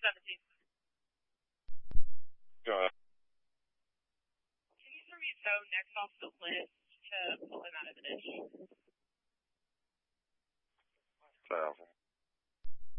217. Go ahead. Can you throw me so next off the list to pull him out of the dish?